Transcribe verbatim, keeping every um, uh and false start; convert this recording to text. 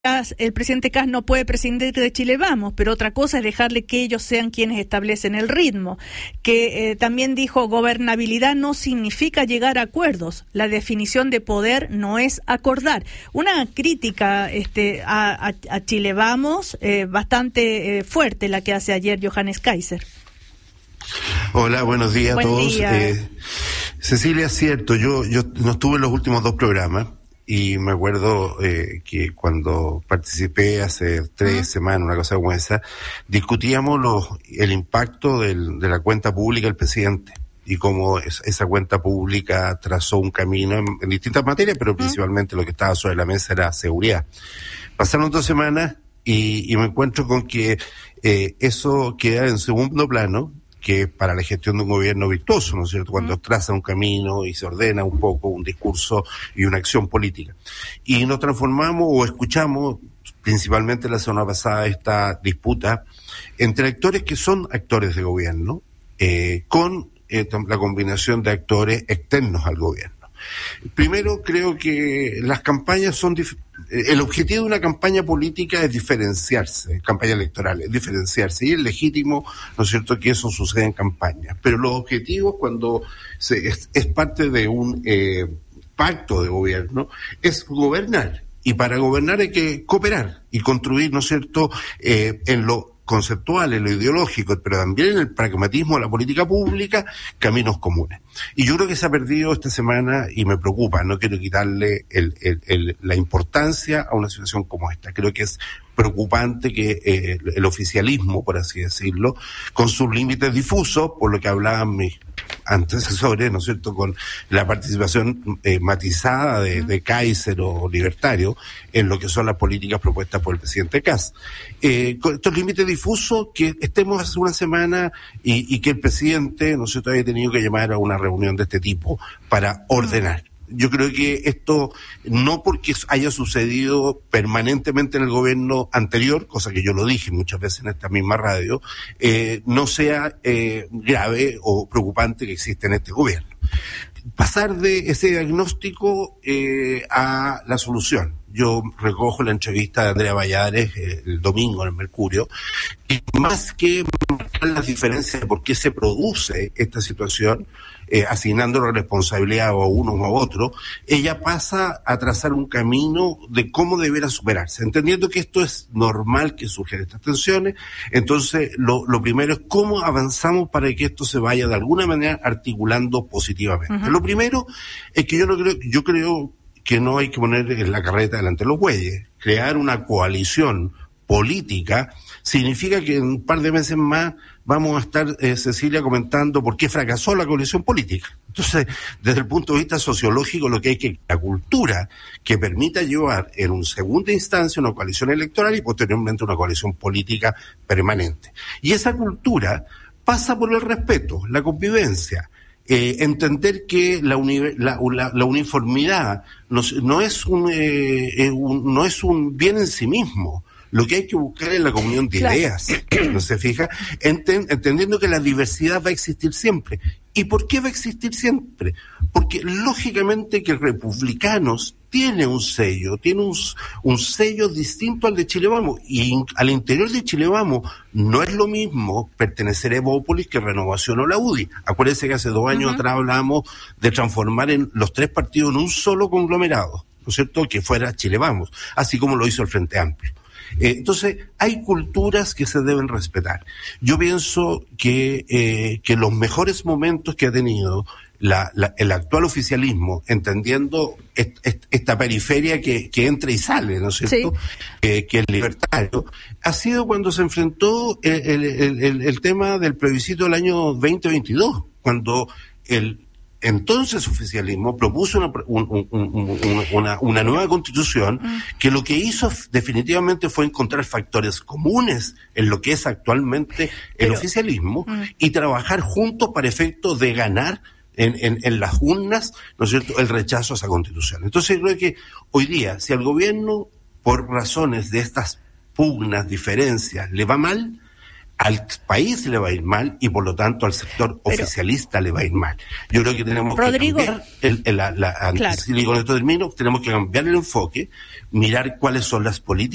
el presidente Kast no puede prescindir de Chile Vamos, pero otra cosa es dejarle que ellos sean quienes establecen el ritmo. Que eh, también dijo, gobernabilidad no significa llegar a acuerdos, la definición de poder no es acordar. Una crítica este, a, a, a Chile Vamos eh, bastante eh, fuerte la que hace ayer Johannes Kaiser. Hola, buenos días Buen a todos. Día. Eh, Cecilia, es cierto, yo, yo no estuve en los últimos dos programas. Y me acuerdo eh, que cuando participé hace tres uh-huh. semanas, una cosa como esa, discutíamos los, el impacto del, de la cuenta pública del presidente y cómo es, esa cuenta pública trazó un camino en, en distintas materias, pero uh-huh. principalmente lo que estaba sobre la mesa era seguridad. Pasaron dos semanas y, y me encuentro con que eh, eso queda en segundo plano, que para la gestión de un gobierno virtuoso, ¿no es cierto?, cuando traza un camino y se ordena un poco un discurso y una acción política. Y nos transformamos o escuchamos, principalmente la semana pasada, esta disputa entre actores que son actores de gobierno, eh, con eh, la combinación de actores externos al gobierno. Primero, creo que las campañas son... Dif- el objetivo de una campaña política es diferenciarse, campaña electoral, es diferenciarse, y es legítimo, ¿no es cierto?, que eso suceda en campaña. Pero los objetivos, cuando se, es, es parte de un eh, pacto de gobierno, es gobernar. Y para gobernar hay que cooperar y construir, ¿no es cierto?, eh, en lo conceptual, en lo ideológico, pero también en el pragmatismo de la política pública, caminos comunes. Y yo creo que se ha perdido esta semana y me preocupa, no quiero quitarle el, el, el, la importancia a una situación como esta. Creo que es preocupante que eh, el oficialismo, por así decirlo, con sus límites difusos, por lo que hablaban mis antecesores, ¿no es cierto?, con la participación eh, matizada de, de Kaiser o libertario en lo que son las políticas propuestas por el presidente Kast. Eh, con estos límites difusos, que estemos hace una semana y, y que el presidente, ¿no es cierto?, haya tenido que llamar a una reunión de este tipo para ordenar. Yo creo que esto, no porque haya sucedido permanentemente en el gobierno anterior, cosa que yo lo dije muchas veces en esta misma radio, eh, no sea eh, grave o preocupante que existe en este gobierno. Pasar de ese diagnóstico eh, a la solución. Yo recojo la entrevista de Andrea Valladares eh, el domingo en el Mercurio, y más que marcar las diferencias de por qué se produce esta situación, eh, asignándole responsabilidad a uno o a otro, ella pasa a trazar un camino de cómo deberá superarse, entendiendo que esto es normal que surjan estas tensiones. Entonces, lo, lo primero es cómo avanzamos para que esto se vaya de alguna manera articulando positivamente. Uh-huh. Lo primero es que yo no creo, yo creo que no hay que poner en la carreta delante de los bueyes. Crear una coalición política significa que en un par de meses más vamos a estar, eh, Cecilia, comentando por qué fracasó la coalición política. Entonces, desde el punto de vista sociológico, lo que hay que, la cultura que permita llevar en una segunda instancia una coalición electoral y posteriormente una coalición política permanente. Y esa cultura pasa por el respeto, la convivencia, Eh, entender que la, uni, la, la, la uniformidad no, no es un, eh, un no es un bien en sí mismo. Lo que hay que buscar es la comunión de ideas, ¿no se fija? Enten, entendiendo que la diversidad va a existir siempre. ¿Y por qué va a existir siempre? Porque lógicamente que republicanos tiene un sello, tiene un, un sello distinto al de Chile Vamos, y in, al interior de Chile Vamos no es lo mismo pertenecer a Evópolis que Renovación o la U D I. Acuérdense que hace dos años uh-huh. atrás hablábamos de transformar en los tres partidos en un solo conglomerado, ¿no es cierto?, que fuera Chile Vamos, así como lo hizo el Frente Amplio. Eh, entonces, hay culturas que se deben respetar. Yo pienso que, eh, que los mejores momentos que ha tenido la, la, el actual oficialismo, entendiendo est, est, esta periferia que, que entra y sale, ¿no es cierto?, sí. eh, que es libertario, ha sido cuando se enfrentó el, el, el, el tema del plebiscito del año veinte veintidós, cuando el entonces oficialismo propuso una, un, un, un, una, una nueva constitución que lo que hizo definitivamente fue encontrar factores comunes en lo que es actualmente el Pero, oficialismo mm. y trabajar juntos para efectos de ganar en, en, en las urnas, ¿no es cierto?, el rechazo a esa constitución. Entonces creo que hoy día, si al gobierno, por razones de estas pugnas, diferencias, le va mal, al país le va a ir mal y por lo tanto al sector Pero, oficialista le va a ir mal. Yo creo que tenemos Rodrigo, que cambiar el, el, la, la, claro. antes, y con esto termino, tenemos que cambiar el enfoque, mirar cuáles son las políticas